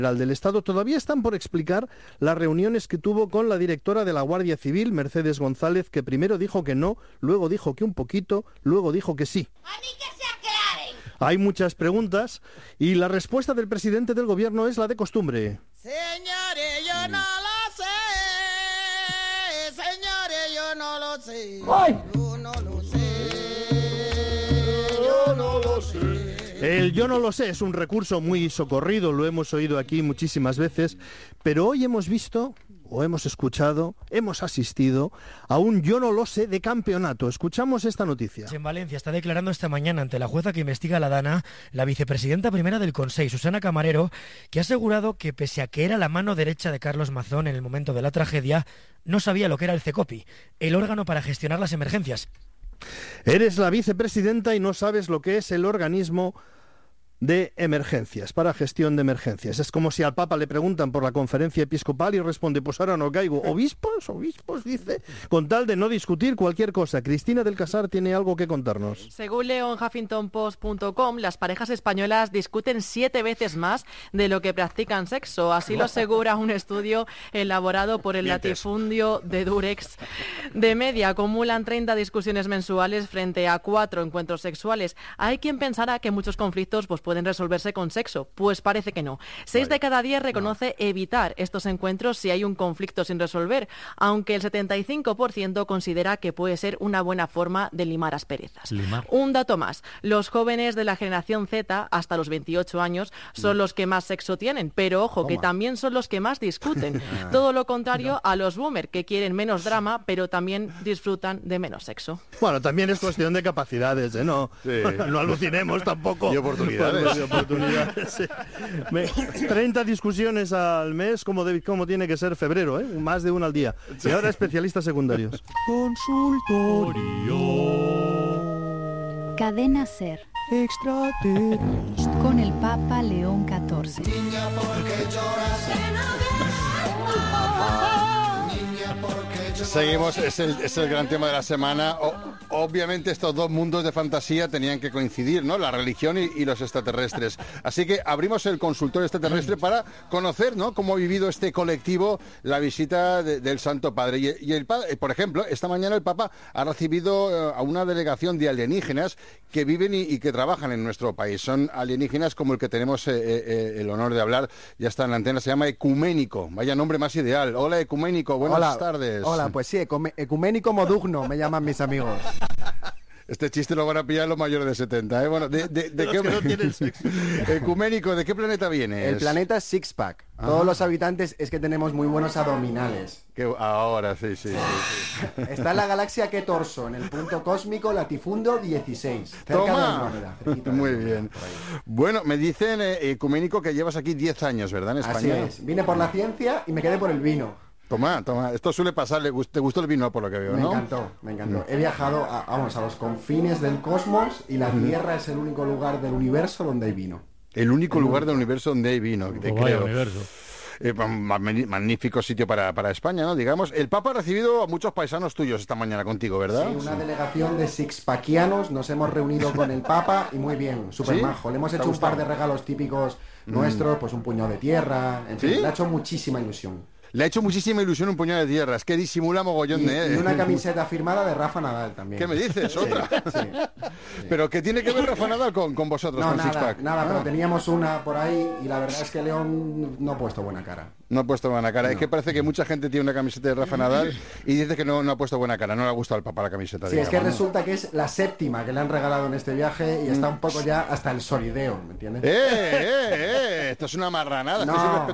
del Estado todavía están por explicar las reuniones que tuvo con la directora de la Guardia Civil, Mercedes González, que primero dijo que no, luego dijo que un poquito, luego dijo que sí. Hay muchas preguntas y la respuesta del presidente del gobierno es la de costumbre. Señores, yo no lo sé. Señores, yo no lo sé. ¡Ay! Yo no lo sé. Yo no lo sé. El yo no lo sé es un recurso muy socorrido, lo hemos oído aquí muchísimas veces, pero hoy hemos visto, o hemos escuchado, hemos asistido a un yo no lo sé de campeonato. Escuchamos esta noticia. En Valencia está declarando esta mañana ante la jueza que investiga la Dana, la vicepresidenta primera del Consell, Susana Camarero, que ha asegurado que pese a que era la mano derecha de Carlos Mazón en el momento de la tragedia, no sabía lo que era el CECOPI, el órgano para gestionar las emergencias. Eres la vicepresidenta y no sabes lo que es el organismo de emergencias, para gestión de emergencias. Es como si al Papa le preguntan por la conferencia episcopal y responde, pues ahora no caigo. ¿Obispos? Dice, con tal de no discutir cualquier cosa. Cristina del Casar tiene algo que contarnos. Según leo en HuffingtonPost.com, las parejas españolas discuten 7 veces más de lo que practican sexo. Así lo asegura un estudio elaborado por el latifundio de Durex. De media acumulan 30 discusiones mensuales frente a 4 encuentros sexuales. Hay quien pensará que muchos conflictos pueden resolverse con sexo. Pues parece que no. 6 de cada 10 reconoce evitar estos encuentros si hay un conflicto sin resolver, aunque el 75% considera que puede ser una buena forma de limar asperezas. Un dato más. Los jóvenes de la generación Z, hasta los 28 años, son los que más sexo tienen, pero ojo, que también son los que más discuten. Todo lo contrario a los boomer, que quieren menos drama, pero también disfrutan de menos sexo. Bueno, también es cuestión de capacidades, ¿eh? No, no alucinemos tampoco. Y oportunidades. Sí. 30 discusiones al mes, como tiene que ser febrero, ¿eh? Más de una al día. Y ahora especialistas secundarios. Consultorio. Cadena SER. Extraterrestre. Con el Papa León XIV. Niña, ¿por qué lloras? Seguimos, es el gran tema de la semana. Obviamente estos dos mundos de fantasía tenían que coincidir, ¿no? La religión y los extraterrestres. Así que abrimos el consultorio extraterrestre para conocer, ¿no?, cómo ha vivido este colectivo la visita del Santo Padre. Y el Padre, por ejemplo, esta mañana el Papa ha recibido a una delegación de alienígenas que viven y que trabajan en nuestro país. Son alienígenas como el que tenemos el honor de hablar, ya está en la antena, se llama Ecuménico. Vaya nombre más ideal. Hola, Ecuménico, buenas tardes. Hola, pues sí, Ecuménico Modugno me llaman mis amigos. Este chiste lo van a pillar los mayores de 70, ¿eh? Bueno, ¿de qué no tienen sexo? Ecuménico, ¿de qué planeta vienes? El planeta es Sixpack. Todos los habitantes es que tenemos muy buenos abdominales. Ahora, sí. Está en la galaxia Ketorso, en el punto cósmico Latifundo 16. Cerca de Andrómeda, muy bien. Bueno, me dicen, Ecuménico, que llevas aquí 10 años, ¿verdad? En España. Así es. Vine por la ciencia y me quedé por el vino. Toma, esto suele pasar, ¿te gustó el vino por lo que veo, no? Me encantó. He viajado a los confines del cosmos y la Tierra es el único lugar del universo donde hay vino. El único lugar del universo donde hay vino, te creo. Universo. Magnífico sitio para España, ¿no? Digamos, el Papa ha recibido a muchos paisanos tuyos esta mañana contigo, ¿verdad? Sí, una delegación de sixpackianos, nos hemos reunido con el Papa y muy bien, súper majo. Le hemos hecho un par de regalos típicos nuestros, pues un puñado de tierra, en fin, le ha hecho muchísima ilusión. Le ha hecho muchísima ilusión un puñado de tierra. Es que disimula mogollón y una camiseta firmada de Rafa Nadal también. ¿Qué me dices? ¿Otra? Sí. ¿Pero qué tiene que ver Rafa Nadal con vosotros, con Sixpack? Nada, pero teníamos una por ahí y la verdad es que León no ha puesto buena cara. No ha puesto buena cara. No. Es que parece que mucha gente tiene una camiseta de Rafa Nadal y dice que no ha puesto buena cara. No le ha gustado al Papa la camiseta. Sí, digamos, es que resulta que es la 7ª que le han regalado en este viaje y está un poco ya hasta el solideo, ¿me entiendes? Esto es una marranada.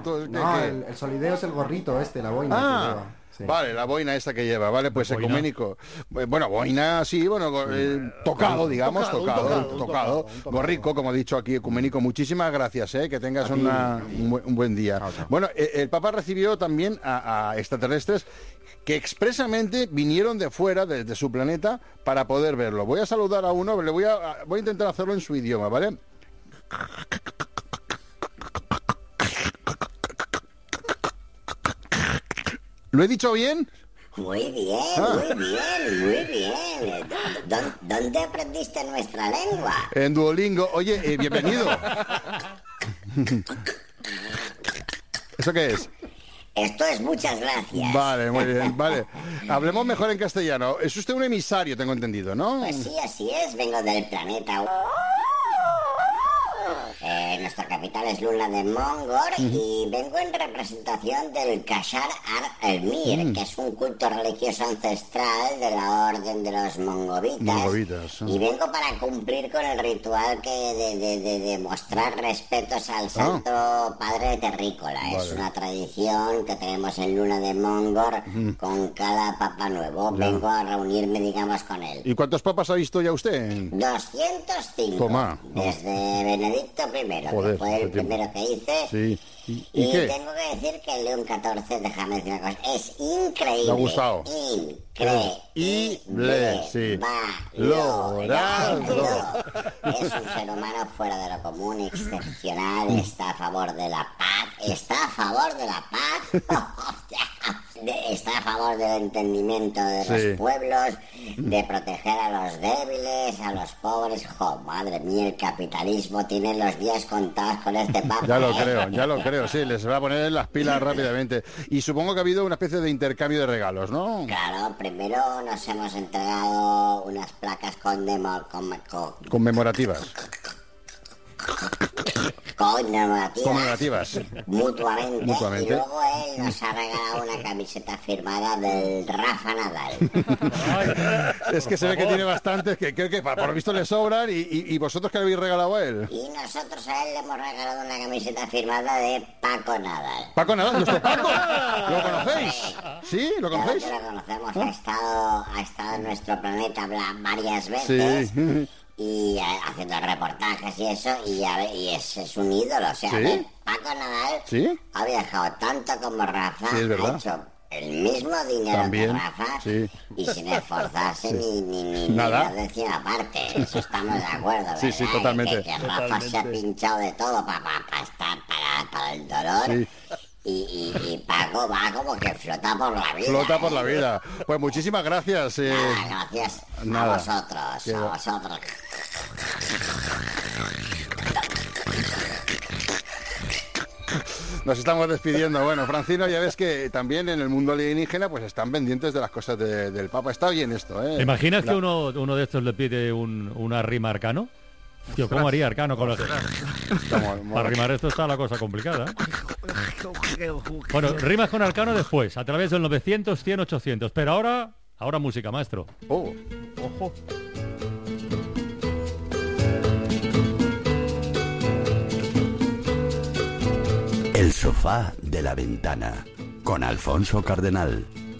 El solideo es el gorrito la boina. Sí. Vale, la boina esa que lleva, vale, pues Ecuménico. Bueno, boina, sí, bueno, tocado, digamos, tocado. Gorrico, como he dicho aquí, Ecuménico. Muchísimas gracias, que tengas un buen día. Bueno, el Papa recibió también a extraterrestres que expresamente vinieron de fuera, desde su planeta, para poder verlo. Voy a saludar a uno, voy a intentar hacerlo en su idioma, ¿vale? ¿Lo he dicho bien? Muy bien. ¿Dónde aprendiste nuestra lengua? En Duolingo. Oye, bienvenido. ¿Eso qué es? Esto es muchas gracias. Vale, muy bien, vale. Hablemos mejor en castellano. Es usted un emisario, tengo entendido, ¿no? Pues sí, así es, vengo del planeta. Nuestra capital es Luna de Mongor y vengo en representación del Kashar Ar-Elmir, que es un culto religioso ancestral de la orden de los mongovitas. Y vengo para cumplir con el ritual de mostrar respetos al Santo Padre Terrícola. Vale. Es una tradición que tenemos en Luna de Mongor con cada papa nuevo. Ya. Vengo a reunirme, digamos, con él. ¿Y cuántos papas ha visto ya usted? 205. Toma. Desde Benedicto I, que fue el primero que hice. Sí. ¿Y qué? Tengo que decir que el León XIV, déjame decir una cosa, es increíble. Me ha gustado. Increíble. Sí. Valorado. Es un ser humano fuera de lo común, excepcional, está a favor de la paz. Está a favor de la paz. Está a favor del entendimiento de los pueblos, de proteger a los débiles, a los pobres. Madre mía, el capitalismo tiene los días contados con este papa. Ya lo creo, sí, les va a poner las pilas rápidamente. Y supongo que ha habido una especie de intercambio de regalos, ¿no? Claro, primero nos hemos entregado unas placas conmemorativas. Conmemorativas. Mutuamente. Y luego él nos ha regalado una camiseta firmada del Rafa Nadal. Es que se ve que tiene bastantes, que creo que por lo visto le sobran. ¿Y vosotros qué le habéis regalado a él? Y nosotros a él le hemos regalado una camiseta firmada de Paco Nadal. ¿Paco Nadal? ¿Nuestro Paco? ¿Lo conocéis? ¿Sí? ¿Lo conocéis? Claro que lo conocemos. Ha estado en nuestro planeta varias veces. Sí. Y haciendo reportajes y eso, y es un ídolo. O sea, Paco Nadal ha viajado tanto como Rafa, ha hecho el mismo dinero que Rafa y sin esforzarse ni nada de encima aparte. Eso estamos de acuerdo, ¿verdad? Sí, totalmente. Que Rafa se ha pinchado de todo para el dolor. Sí. Y Paco va como que flota por la vida. Flota por la vida. Pues muchísimas gracias. Gracias a vosotros. Nos estamos despidiendo. Bueno, Francino, ya ves que también en el mundo alienígena pues están pendientes de las cosas del Papa. Está bien esto, ¿eh? ¿Te imaginas que uno de estos le pide una rima Arcano? Tío, ¿cómo haría Arcano con los... Para rimar esto está la cosa complicada, ¿eh? Bueno, rimas con Arcano después, a través del 900, 100, 800. Pero ahora música, maestro. Ojo. El sofá de la ventana, con Alfonso Cardenal.